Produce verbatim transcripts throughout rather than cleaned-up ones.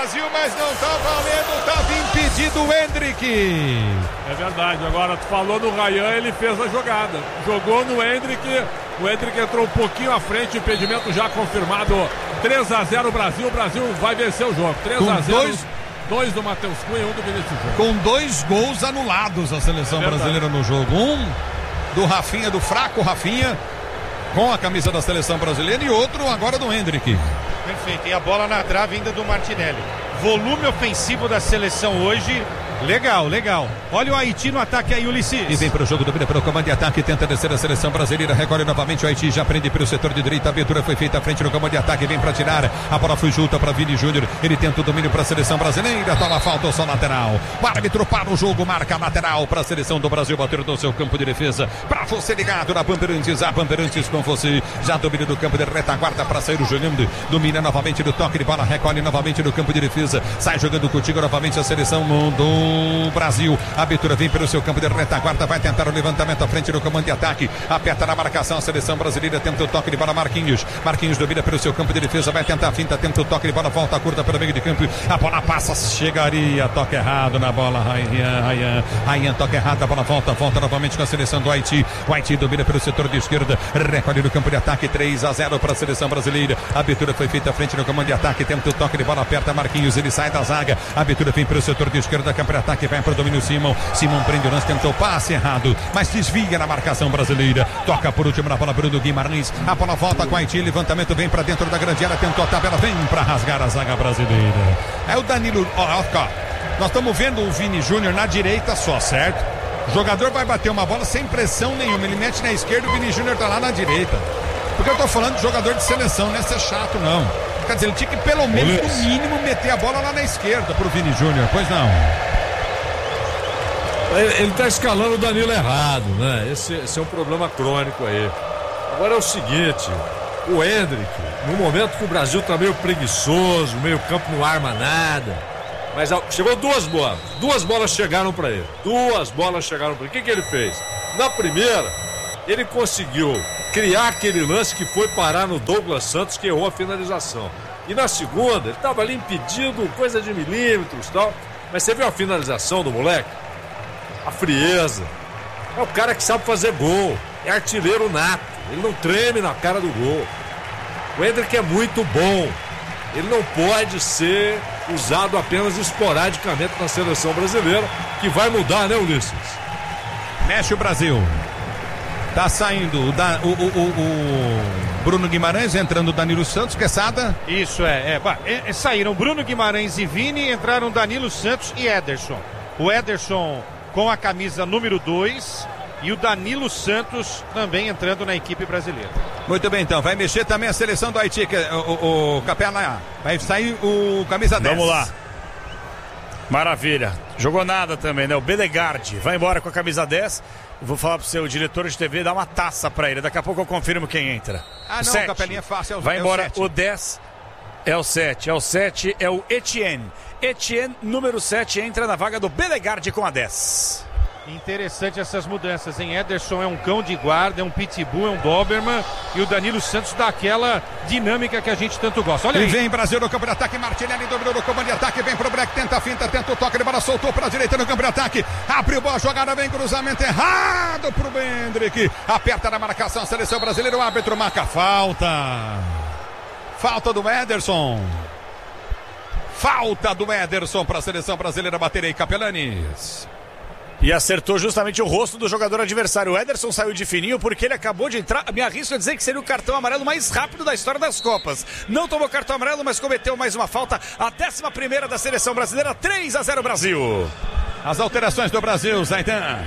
Brasil, mas não tá valendo, tava impedido o Endrick. É verdade, agora tu falou no Ryan, ele fez a jogada. Jogou no Endrick, o Endrick entrou um pouquinho à frente, impedimento já confirmado. três a zero Brasil, o Brasil vai vencer o jogo. três a zero. Dois... dois do Matheus Cunha e um do Vinícius Júnior. Com dois gols anulados a seleção é brasileira no jogo. Um do Rafinha, do fraco Rafinha, com a camisa da seleção brasileira, e outro agora do Endrick. Perfeito, e a bola na trave ainda do Martinelli. Volume ofensivo da seleção hoje, legal, legal. Olha o Haiti no ataque aí, Ulisses. E vem para o jogo, domina pelo comando de ataque, tenta descer a seleção brasileira, recolhe novamente o Haiti, já prende pelo setor de direita, a abertura foi feita à frente no comando de ataque, vem para tirar, a bola foi junta para Vini Júnior, ele tenta o domínio para a seleção brasileira, toma falta, só lateral. O árbitro para o jogo, marca lateral para a seleção do Brasil, bater no seu campo de defesa, para você ligado na Bandeirantes, a Bandeirantes com você, já domina do campo de retaguarda para sair o Jogando, domina novamente do toque de bola, recolhe novamente no campo de defesa, sai jogando contigo novamente a seleção do Brasil. A abertura vem pelo seu campo de retaguarda, vai tentar o levantamento à frente do comando de ataque, aperta na marcação a seleção brasileira, tenta o toque de bola Marquinhos, Marquinhos domina pelo seu campo de defesa, vai tentar a finta, tenta o toque de bola, volta curta pelo meio de campo, a bola passa, chegaria, toque errado na bola, Ryan, Ryan, Ryan, toque errado, a bola volta, volta novamente com a seleção do Haiti, o Haiti domina pelo setor de esquerda, recolhe no campo de ataque, três a zero para a seleção brasileira, a abertura foi feita à frente no comando de ataque, tenta o toque de bola, aperta Marquinhos, ele sai da zaga, a abertura vem pelo setor de esquerda, campo de ataque, vai para o domínio Simon, Simon prende o lance, tentou passe errado, mas desvia na marcação brasileira, toca por último na bola Bruno Guimarães, a bola volta com o Haiti, levantamento vem para dentro da grande área, tentou a tabela, vem para rasgar a zaga brasileira, é o Danilo, ó, ó, nós estamos vendo o Vini Júnior na direita só, certo? O jogador vai bater uma bola sem pressão nenhuma, ele mete na esquerda, o Vini Júnior tá lá na direita, porque eu tô falando de jogador de seleção, não é ser chato não, quer dizer, ele tinha que pelo menos no mínimo meter a bola lá na esquerda pro Vini Júnior, pois não? Ele tá escalando o Danilo errado, né? Esse, esse é um problema crônico aí. Agora é o seguinte, o Endrick, no momento que o Brasil tá meio preguiçoso, meio campo não arma nada, mas chegou duas bolas, duas bolas chegaram para ele, duas bolas chegaram para ele. O que que ele fez? Na primeira, ele conseguiu criar aquele lance que foi parar no Douglas Santos, que errou a finalização. E na segunda, ele tava ali impedido, coisa de milímetros e tal, mas você viu a finalização do moleque? A frieza, é o cara que sabe fazer gol, é artilheiro nato, ele não treme na cara do gol. O Endrick é muito bom, ele não pode ser usado apenas esporadicamente na seleção brasileira, que vai mudar, né, Ulisses? Mexe o Brasil, tá saindo o, da, o, o, o, o Bruno Guimarães, entrando o Danilo Santos, Quesada. Isso é, é, bah, é, saíram Bruno Guimarães e Vini, entraram Danilo Santos e Ederson. O Ederson com a camisa número dois e o Danilo Santos também entrando na equipe brasileira. Muito bem, então, vai mexer também a seleção do Haiti, que, o, o, o Capela, vai sair o camisa dez. Vamos lá. Maravilha. Jogou nada também, né? O Belegardi vai embora com a camisa dez. Vou falar pro seu diretor de T V dar uma taça pra ele. Daqui a pouco eu confirmo quem entra. Ah, o não, sete. Capelinha é fácil. É o, vai é embora o, o dez. É o sete. É o sete. É o Etienne. Etienne, número sete, entra na vaga do Belegardi com a dez. Interessante essas mudanças, hein? Ederson é um cão de guarda, é um pitbull, é um Doberman, e o Danilo Santos dá aquela dinâmica que a gente tanto gosta. Olha e aí. vem Brasil no campo de ataque, Martinelli dominou no campo de ataque, vem pro break, tenta a finta, tenta o toque de bola, soltou pra direita no campo de ataque, abriu boa jogada, vem cruzamento errado pro Endrick, aperta na marcação a seleção brasileira, o árbitro marca falta. Falta do Ederson. Falta do Ederson para a seleção brasileira bater aí, Capelanes. E acertou justamente o rosto do jogador adversário. O Ederson saiu de fininho porque ele acabou de entrar. Me arrisco a dizer que seria o cartão amarelo mais rápido da história das Copas. Não tomou cartão amarelo, mas cometeu mais uma falta. A décima primeira da seleção brasileira, três a zero Brasil. As alterações do Brasil, Zaidan.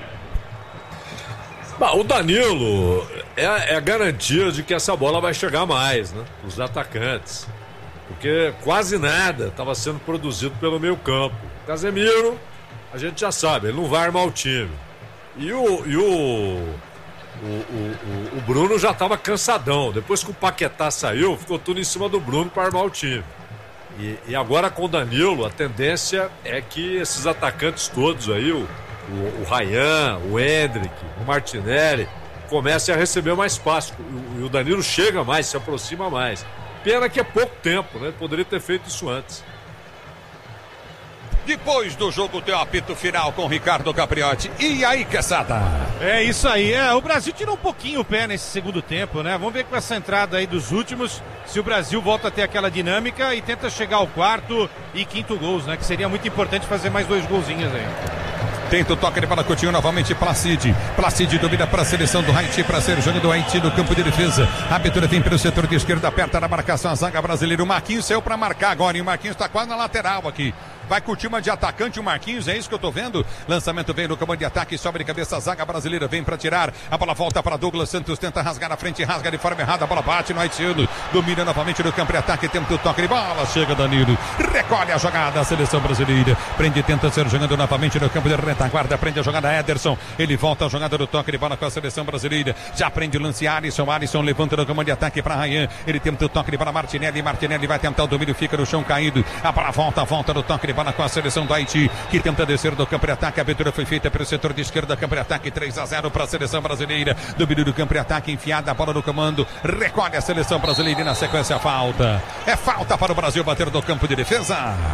Bah, o Danilo é, é a garantia de que essa bola vai chegar mais, né? Os atacantes. Porque quase nada estava sendo produzido pelo meio campo. Casemiro, a gente já sabe, ele não vai armar o time. E o, e o, o, o, o Bruno já estava cansadão. Depois que o Paquetá saiu, ficou tudo em cima do Bruno para armar o time. E, e agora com o Danilo, a tendência é que esses atacantes todos aí, o, o, o Ryan, o Endrick, o Martinelli, comecem a receber mais espaço. E o Danilo chega mais, se aproxima mais. Pena que é pouco tempo, né? Poderia ter feito isso antes. Depois do jogo tem o apito final com Ricardo Capriotti. E aí, Quesada? É isso aí, é. O Brasil tirou um pouquinho o pé nesse segundo tempo, né? Vamos ver com essa entrada aí dos últimos, se o Brasil volta a ter aquela dinâmica e tenta chegar ao quarto e quinto gols, né? Que seria muito importante fazer mais dois golzinhos aí. Tenta o toque de bola, Coutinho novamente, Placide. Placide domina para a seleção do Haiti, para ser jogo do Haiti no campo de defesa. A abertura vem pelo setor de esquerda, aperta na marcação a zaga brasileira. O Marquinhos saiu para marcar agora, e o Marquinhos está quase na lateral aqui. Vai curtir uma de atacante o Marquinhos, é isso que eu tô vendo. Lançamento vem no comando de ataque, sobe de cabeça, a zaga brasileira vem para tirar. A bola volta para Douglas Santos, tenta rasgar na frente, rasga de forma errada, a bola bate no haitiano. Domina novamente no campo de ataque, tenta o toque de bola, chega Danilo. Recolhe a jogada, a seleção brasileira. Prende, tenta ser jogando novamente no campo de retaguarda, prende a jogada Ederson. Ele volta a jogada do toque de bola com a seleção brasileira. Já prende o lance Alisson, Alisson levanta no comando de ataque para Ryan. Ele tenta o toque de bola, Martinelli, Martinelli vai tentar o domínio, fica no chão caído. A bola volta, volta no toque de bola com a seleção do Haiti, que tenta descer do campo de ataque. A abertura foi feita pelo setor de esquerda, campo de ataque, três a zero para a seleção brasileira. Domínio do campo de ataque, enfiada a bola no comando, recolhe a seleção brasileira e na sequência a falta. É falta para o Brasil bater do campo de defesa.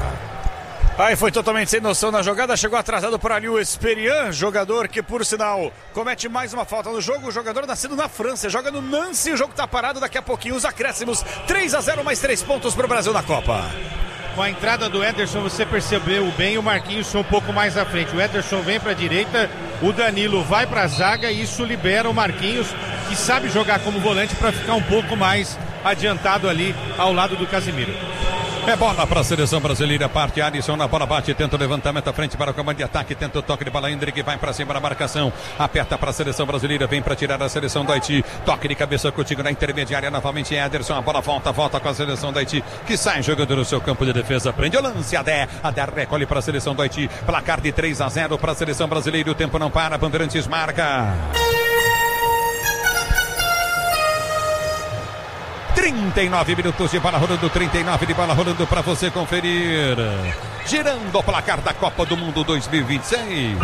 Aí foi totalmente sem noção na jogada, chegou atrasado por ali o Esperian, jogador que, por sinal, comete mais uma falta no jogo. O jogador nascido na França, joga no Nancy, o jogo tá parado, daqui a pouquinho os acréscimos, três a zero, mais três pontos pro Brasil na Copa. Com a entrada do Ederson, você percebeu bem, o Marquinhos um pouco mais à frente. O Ederson vem para a direita, o Danilo vai para a zaga e isso libera o Marquinhos, que sabe jogar como volante, para ficar um pouco mais adiantado ali ao lado do Casemiro. É bola para a seleção brasileira, parte Alisson na bola, bate, tenta o levantamento à frente para o comando de ataque, tenta o toque de bola, Hendrick vai para cima da marcação, aperta para a seleção brasileira, vem para tirar a seleção do Haiti, toque de cabeça contigo na intermediária, novamente Ederson, a bola volta, volta com a seleção do Haiti, que sai jogando no seu campo de defesa, prende o lance, Adé, Adé recolhe para a seleção do Haiti, placar de três a zero para a seleção brasileira, o tempo não para, Bandeirantes marca. trinta e nove minutos de bola rolando, trinta e nove de bola rolando para você conferir. Girando o placar da Copa do Mundo dois mil e vinte e seis.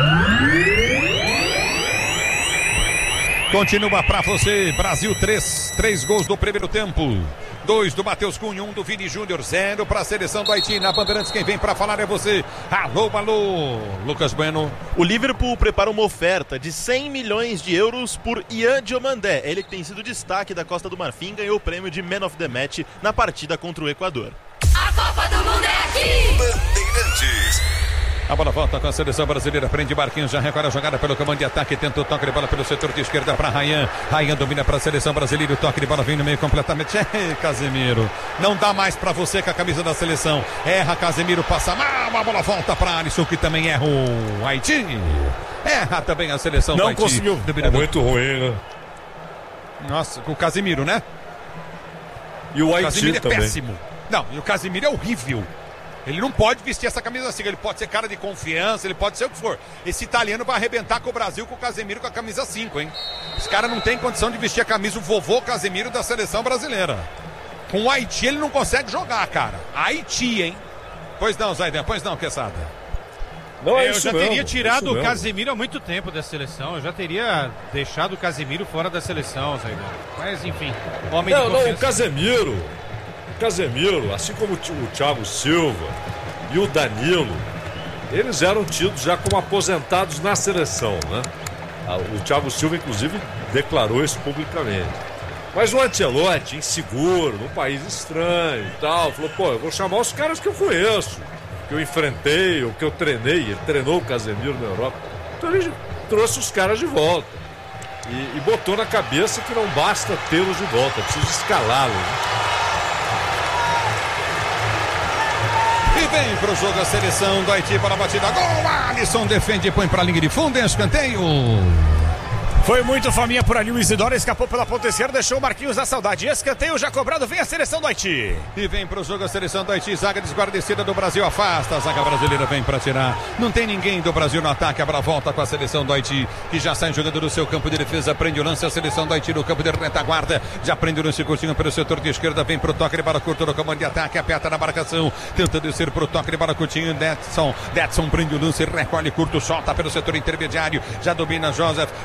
Continua para você, Brasil três, três gols do primeiro tempo. Dois do Matheus Cunha, um do Vini Júnior, zero para a seleção do Haiti. Na Bandeirantes, quem vem para falar é você. Alô, alô, Lucas Bueno. O Liverpool prepara uma oferta de cem milhões de euros por Ian Diomandé. Ele que tem sido destaque da Costa do Marfim, ganhou o prêmio de Man of the Match na partida contra o Equador. A Copa do Mundo é aqui! Bandeirantes. A bola volta com a seleção brasileira, prende Marquinhos, já recolhe a jogada pelo comando de ataque, tenta o toque de bola pelo setor de esquerda para Ryan. Ryan domina para a seleção brasileira, o toque de bola vem no meio completamente. É, Casemiro, não dá mais para você com a camisa da seleção. Erra, Casemiro passa mal, a bola volta para Alisson, que também erra o Haiti. Erra também a seleção não do Haiti. Não conseguiu, é muito ruim, né? Nossa, com o Casemiro, né? E o Haiti Casemiro é também. péssimo. Não, e o Casemiro é horrível. Ele não pode vestir essa camisa assim, ele pode ser cara de confiança, ele pode ser o que for. Esse italiano vai arrebentar com o Brasil, com o Casemiro com a camisa cinco, hein? Esse cara não tem condição de vestir a camisa, o vovô Casemiro da seleção brasileira. Com o Haiti ele não consegue jogar, cara. Haiti, hein? Pois não, Zaidan, pois não, Quesada. Não, é, eu já mesmo, teria tirado o Casemiro há muito tempo da seleção. Eu já teria deixado o Casemiro fora da seleção, Zaidan. Mas enfim, homem não, de confiança. Não, o Casemiro... Casemiro, assim como o Thiago Silva e o Danilo, eles eram tidos já como aposentados na seleção, né? O Thiago Silva, inclusive, declarou isso publicamente. Mas o Ancelotti, inseguro, num país estranho e tal, falou, pô, eu vou chamar os caras que eu conheço, que eu enfrentei, ou que eu treinei. Ele treinou o Casemiro na Europa. Então ele trouxe os caras de volta. E, e botou na cabeça que não basta tê-los de volta, é preciso escalá-los, né? E vem pro jogo a seleção do Haiti para a batida. Gol! Alisson defende e põe para a linha de fundo. Escanteio. Foi muito faminha por ali, o Isidoro escapou pela ponta esquerda, deixou o Marquinhos da saudade. Escanteio já cobrado, vem a seleção do Haiti. E vem pro jogo a seleção do Haiti, zaga desguarnecida do Brasil, afasta, a zaga brasileira vem para tirar. Não tem ninguém do Brasil no ataque, a volta com a seleção do Haiti, que já sai jogando no seu campo de defesa, prende o lance, a seleção do Haiti no campo de retaguarda, já prende o lance curtinho pelo setor de esquerda, vem pro toque de bola curto no comando de ataque, aperta na marcação, tenta descer pro toque de bola curtinho, Detson, Detson prende o lance, recolhe curto, solta pelo setor intermediário, já domina Joseph, Joseph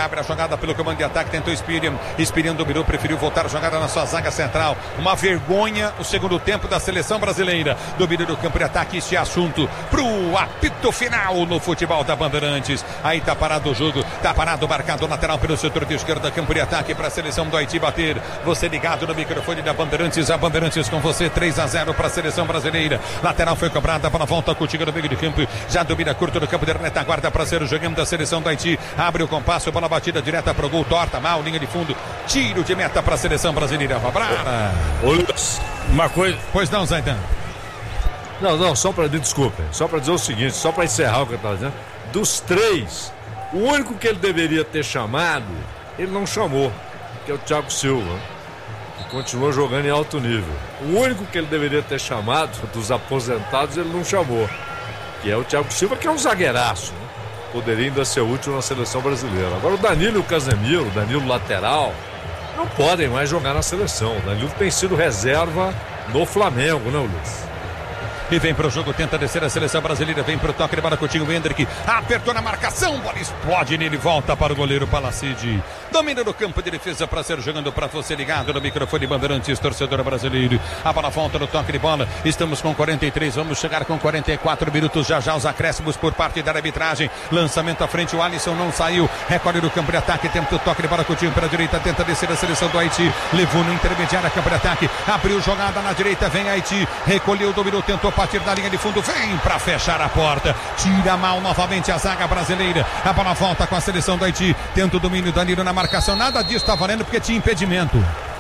abre a jogada pelo comando de ataque, tentou Spirian, Spirian dominou, preferiu voltar a jogada na sua zaga central. Uma vergonha o segundo tempo da seleção brasileira. Domínio do campo de ataque, este é assunto pro apito final no futebol da Bandeirantes. Aí tá parado o jogo, tá parado o marcador lateral pelo setor de esquerda, campo de ataque para a seleção do Haiti bater. Você ligado no microfone da Bandeirantes, a Bandeirantes com você, três a zero para a seleção brasileira. Lateral foi cobrada para a volta, contigo no meio de campo, já domina curto no campo de retaguarda para ser o jogando da seleção do Haiti. Abre o compasso, bola batida direta pro gol, torta mal, linha de fundo, tiro de meta para a seleção brasileira. Fabrara. Uma coisa. Pois não, Zaidan. Não, não, só para desculpa, só para dizer o seguinte, só para encerrar o que eu estava dizendo. Dos três, o único que ele deveria ter chamado, ele não chamou, que é o Thiago Silva, que continua jogando em alto nível. O único que ele deveria ter chamado, dos aposentados, ele não chamou, que é o Thiago Silva, que é um zagueiraço, né? Poderia ainda ser útil na seleção brasileira. Agora o Danilo e o Casemiro, o Danilo lateral, não podem mais jogar na seleção. O Danilo tem sido reserva no Flamengo, não, Luiz? E vem pro jogo, tenta descer a seleção brasileira, vem pro toque de bola, Coutinho, Hendrick, apertou na marcação, bola explode nele, volta para o goleiro Palacide. Domina no campo de defesa para ser jogando para você ligado no microfone Bandeirantes, torcedor brasileiro. A bola volta no toque de bola, estamos com quarenta e três, vamos chegar com quarenta e quatro minutos, já já os acréscimos por parte da arbitragem. Lançamento à frente, o Alisson não saiu, recolhe no campo de ataque, tenta o toque de bola, Coutinho pela direita, tenta descer a seleção do Haiti, levou no intermediário, campo de ataque, abriu jogada na direita, vem Haiti, recolheu, dominou, tentou partir da linha de fundo, vem para fechar a porta, tira mal novamente a zaga brasileira, a bola volta com a seleção do Haiti, tenta o domínio, Danilo na marcação, nada disso está valendo porque tinha impedimento.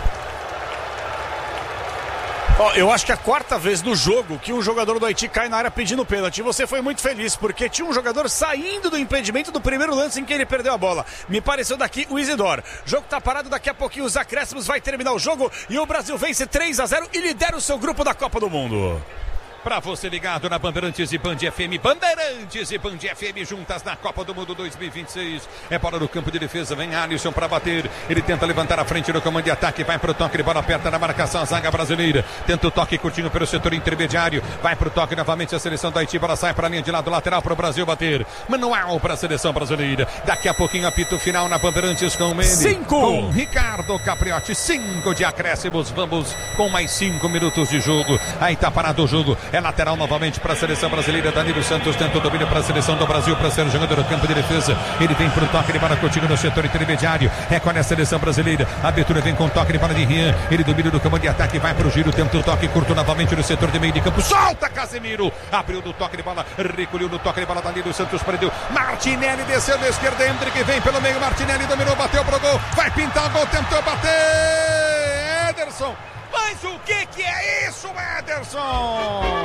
Oh, eu acho que é a quarta vez no jogo que um jogador do Haiti cai na área pedindo pênalti. E você foi muito feliz, porque tinha um jogador saindo do impedimento do primeiro lance em que ele perdeu a bola. Me pareceu daqui o Isidoro. O jogo tá parado, daqui a pouquinho os acréscimos, vai terminar o jogo e o Brasil vence três a zero e lidera o seu grupo da Copa do Mundo. Pra você ligado na Bandeirantes e Band F M, Bandeirantes e Band F M juntas na Copa do Mundo dois mil e vinte e seis. É bola no campo de defesa, vem Alisson pra bater, ele tenta levantar a frente no comando de ataque, vai pro toque de bola aperta na marcação, a zaga brasileira, tenta o toque curtinho pelo setor intermediário, vai pro toque novamente a seleção do Haiti, bola sai pra linha de lado lateral pro Brasil bater, manual pra seleção brasileira, daqui a pouquinho apito final na Bandeirantes com o Mendes, cinco, com Ricardo Capriotti, cinco de acréscimos, vamos com mais cinco minutos de jogo, aí tá parado o jogo. É lateral novamente para a seleção brasileira. Danilo Santos tenta o domínio para a seleção do Brasil, para ser jogador do campo de defesa. Ele vem para o toque de bola contigo no setor intermediário. Recolhe a seleção brasileira. A abertura vem com o toque de bola de Rian. Ele domina do campo de ataque, vai para o giro. Tenta o toque curto novamente no setor de meio de campo. Solta Casemiro. Abriu do toque de bola. Recolheu no toque de bola. Danilo Santos prendeu. Martinelli desceu da esquerda. Hendrick vem pelo meio. Martinelli dominou, bateu pro gol. Vai pintar o gol. Tentou bater. Ederson. Mas o que que é isso, Ederson?